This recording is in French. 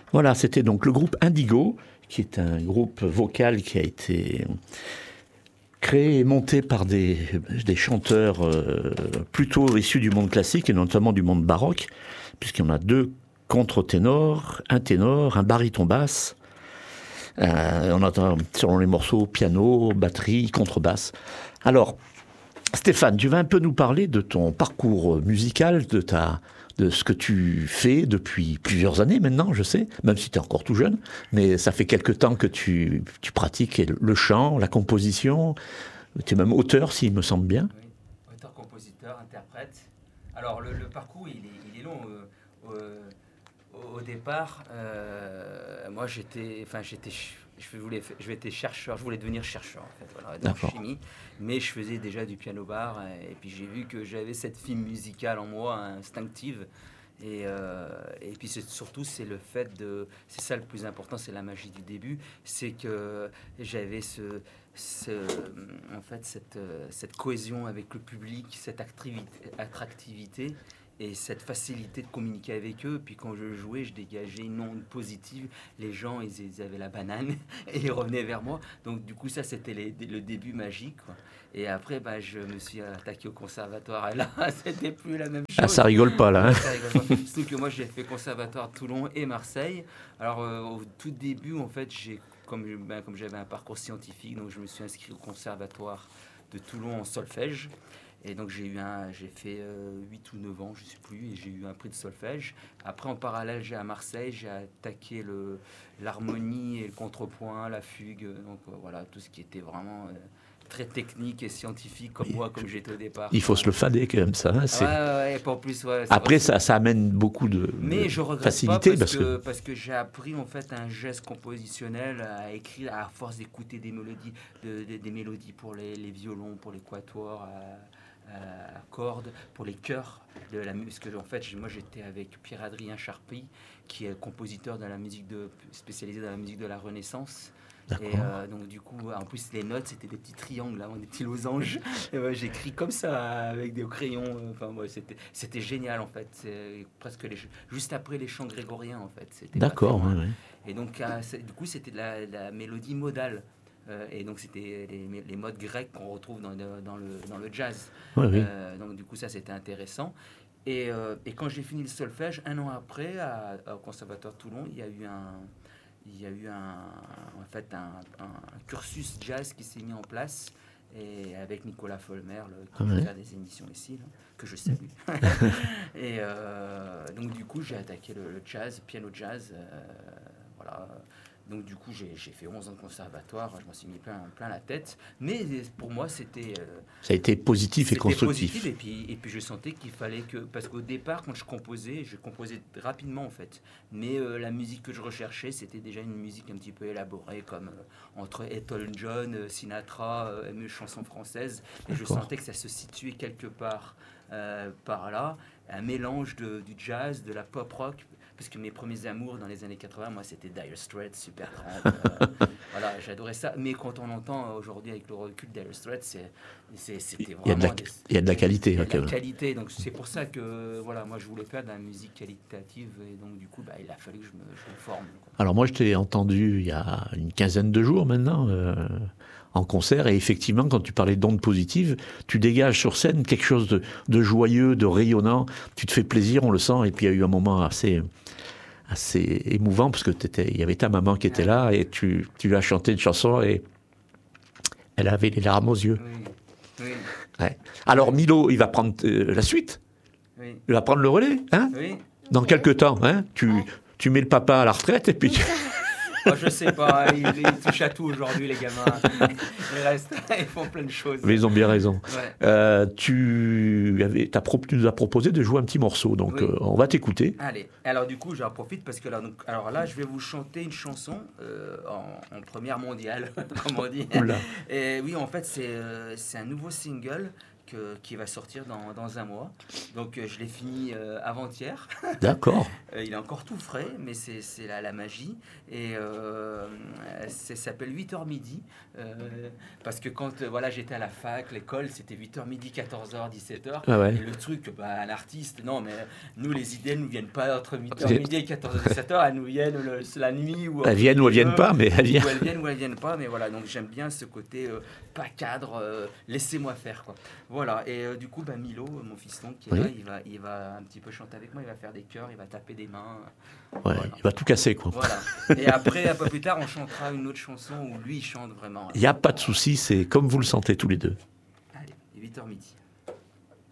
Voilà, c'était donc le groupe Indigo, qui est un groupe vocal qui a été créé et monté par des chanteurs plutôt issus du monde classique et notamment du monde baroque, puisqu'il y en a deux contre-ténors, un ténor, un baryton basse. On entend selon les morceaux piano, batterie, contrebasse. Alors, Stéphane, tu vas un peu nous parler de ton parcours musical, de ce que tu fais depuis plusieurs années maintenant, je sais, même si tu es encore tout jeune, mais ça fait quelque temps que tu pratiques le chant, la composition, tu es même auteur, s'il me semble bien. Oui, auteur, compositeur, interprète. Alors le parcours, il est long. Au départ, moi je étais chercheur, je voulais devenir chercheur en fait, voilà, dans D'accord. chimie, mais je faisais déjà du piano bar et puis j'ai vu que j'avais cette fibre musicale en moi, instinctive. Et puis surtout c'est le fait c'est ça le plus important, c'est la magie du début, c'est que j'avais en fait cette cohésion avec le public, cette attractivité et cette facilité de communiquer avec eux. Puis quand je jouais, je dégageais une onde positive. Les gens, ils avaient la banane et ils revenaient vers moi. Donc du coup, ça, c'était le début magique, quoi. Et après, bah, je me suis attaqué au conservatoire. Et là, c'était plus la même chose. Ah, ça rigole pas là. Hein. Ça rigole pas. Surtout que moi, j'ai fait conservatoire à Toulon et Marseille. Alors au tout début, en fait, comme j'avais un parcours scientifique, donc je me suis inscrit au conservatoire de Toulon en solfège. Et donc j'ai fait 8 ou 9 ans, je ne sais plus, et j'ai eu un prix de solfège. Après, en parallèle, à Marseille, j'ai attaqué l'harmonie et le contrepoint, la fugue. Donc voilà, tout ce qui était vraiment très technique et scientifique comme moi, comme j'étais au départ. Il faut se le fader quand même, ça. Hein, ouais, en plus, ouais, après, ça amène beaucoup mais je regrette facilité. Pas parce que j'ai appris en fait un geste compositionnel à écrire à force d'écouter des mélodies, des mélodies pour les violons, pour les quatuors, à cordes, pour les chœurs de la musique. Parce que en fait, moi j'étais avec Pierre-Adrien Charpy, qui est compositeur de la musique spécialisé dans la musique de la Renaissance. Et donc du coup, en plus les notes c'était des petits triangles, des petits losanges. Et j'écris comme ça avec des crayons. Enfin, c'était génial en fait. C'est presque juste après les chants grégoriens en fait. D'accord. Ouais, ouais. Et donc du coup c'était de la mélodie modale. Et donc c'était les modes grecs qu'on retrouve dans le jazz. Ouais, oui. Donc du coup ça c'était intéressant. Et quand j'ai fini le solfège, un an après, au Conservatoire de Toulon, il y a eu en fait un cursus jazz qui s'est mis en place, et avec Nicolas Folmer qui va faire des émissions ici, là, que je salue. Et donc du coup j'ai attaqué le jazz, piano jazz, voilà. Donc du coup j'ai fait 11 ans de conservatoire, je m'en suis mis plein la tête, mais pour moi c'était... ça a été positif et constructif. Positif, et puis je sentais qu'il fallait que... Parce qu'au départ quand je composais rapidement en fait, mais la musique que je recherchais c'était déjà une musique un petit peu élaborée, comme entre Elton John, Sinatra, mes chansons françaises, et je sentais que ça se situait quelque part par là, un mélange du jazz, de la pop rock, parce que mes premiers amours dans les années 80, moi, c'était Dire Straits, Supertramp. Voilà, j'adorais ça. Mais quand on entend aujourd'hui avec le recul Dire Straits, c'était vraiment... Il y a de la qualité. Il y a de la qualité. Donc c'est pour ça que voilà, moi, je voulais faire de la musique qualitative. Et donc, du coup, il a fallu que je me forme. Quoi. Alors moi, je t'ai entendu il y a une quinzaine de jours maintenant, en concert. Et effectivement, quand tu parlais d'ondes positives, tu dégages sur scène quelque chose de joyeux, de rayonnant. Tu te fais plaisir, on le sent. Et puis, il y a eu un moment assez émouvant, parce que il y avait ta maman qui était là, et tu lui as chanté une chanson, et elle avait les larmes aux yeux. Oui. Ouais. Alors Milo, il va prendre la suite. Oui. Il va prendre le relais, hein, dans quelques temps. Hein, tu mets le papa à la retraite, et puis... Je sais pas, ils touchent à tout aujourd'hui, les gamins. Ils font plein de choses. Mais ils ont bien raison. Ouais. Tu nous as proposé de jouer un petit morceau, donc on va t'écouter. Allez, alors du coup, j'en profite parce que là, je vais vous chanter une chanson en première mondiale, comme on dit. Et oui, en fait, c'est un nouveau single qui va sortir dans un mois. Donc je l'ai fini avant-hier. D'accord. Il est encore tout frais, mais c'est la magie. Et ça s'appelle 8h midi. Parce que quand j'étais à la fac, l'école, c'était 8h midi, 14h, 17h. Ah ouais. Et le truc, un artiste, non, mais nous, les idées ne nous viennent pas entre 8h midi et 14h, 17h. Elles nous viennent la nuit. Elles viennent ou elles viennent pas, mais elles viennent. Ou elles viennent ou elles viennent pas. Mais voilà, donc j'aime bien ce côté pas cadre, laissez-moi faire, quoi. Voilà, et du coup, Milo, mon fiston qui est là, il va un petit peu chanter avec moi, il va faire des chœurs, il va taper des mains. Ouais, voilà. Il va tout casser, quoi. Voilà. Et après, un peu plus tard, on chantera une autre chanson où lui, il chante vraiment. Il n'y a pas de souci, c'est comme vous le sentez tous les deux. Allez, 8h midi.